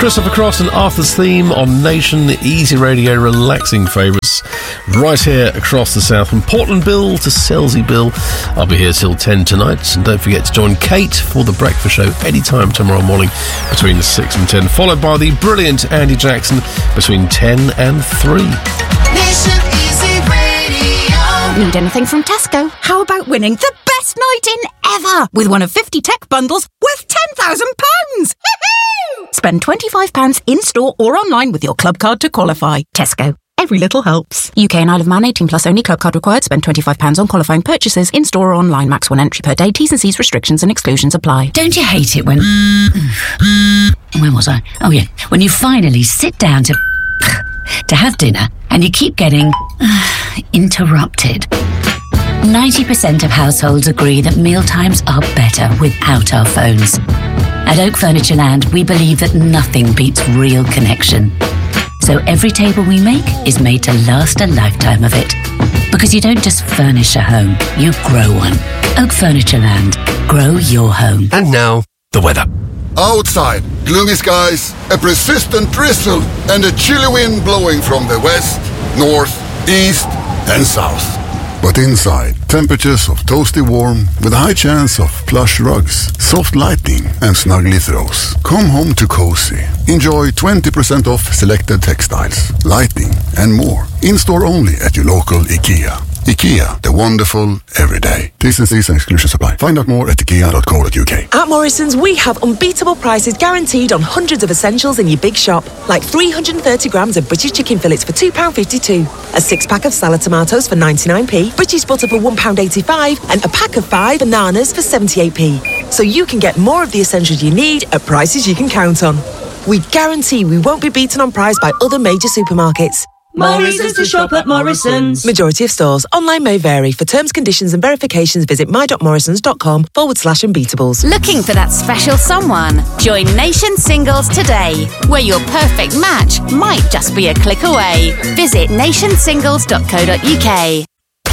Christopher Cross and Arthur's Theme on Nation Easy Radio, relaxing favourites right here across the south, from Portland Bill to Selsey Bill. I'll be here till 10 tonight, and don't forget to join Kate for the breakfast show anytime tomorrow morning between 6 and 10, followed by the brilliant Andy Jackson between 10 and 3. Nation Easy Radio. Need anything from Tesco? How about winning the best night in ever with one of 50 tech bundles worth £10,000? Spend £25 in-store or online with your club card to qualify. Tesco. Every little helps. UK and Isle of Man, 18 plus only. Club card required. Spend £25 on qualifying purchases in-store or online. Max 1 entry per day. T's and C's, restrictions and exclusions apply. Don't you hate it when... Where was I? Oh, yeah. When you finally sit down to have dinner and you keep getting interrupted. 90% of households agree that mealtimes are better without our phones. At Oak Furniture Land, we believe that nothing beats real connection. So every table we make is made to last a lifetime of it. Because you don't just furnish a home, you grow one. Oak Furniture Land. Grow your home. And now, the weather. Outside, gloomy skies, a persistent drizzle, and a chilly wind blowing from the west, north, east, and south. But inside, temperatures of toasty warm with a high chance of plush rugs, soft lighting, and snuggly throws. Come home to cozy. Enjoy 20% off selected textiles, lighting, and more. In-store only at your local IKEA. IKEA, the wonderful everyday. T's and C's and exclusions apply. Find out more at ikea.co.uk. At Morrison's, we have unbeatable prices guaranteed on hundreds of essentials in your big shop, like 330 grams of British chicken fillets for £2.52, a 6-pack of salad tomatoes for 99p, British butter for £1.85, and a pack of 5 bananas for 78p. So you can get more of the essentials you need at prices you can count on. We guarantee we won't be beaten on price by other major supermarkets. More reasons to shop at Morrison's. Majority of stores. Online may vary. For terms, conditions and verifications, visit my.morrisons.com/unbeatables. Looking for that special someone? Join Nation Singles today, where your perfect match might just be a click away. Visit nationsingles.co.uk.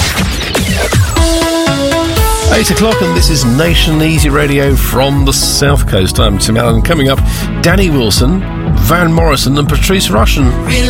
8 o'clock, and this is Nation Easy Radio from the South Coast. I'm Tim Allen. Coming up, Danny Wilson, Van Morrison and Patrice Rushen.